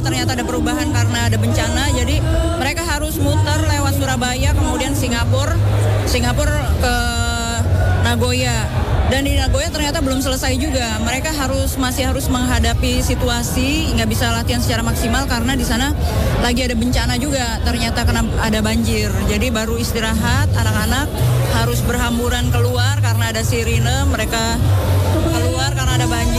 ternyata ada perubahan karena ada bencana. Jadi mereka harus muter lewat Surabaya, kemudian Singapura ke Nagoya. Dan di Nagoya ternyata belum selesai juga. Mereka masih harus menghadapi situasi, nggak bisa latihan secara maksimal karena di sana lagi ada bencana juga. Ternyata kena ada banjir. Jadi baru istirahat, anak-anak harus berhamburan keluar karena ada sirine. Mereka keluar karena ada banjir.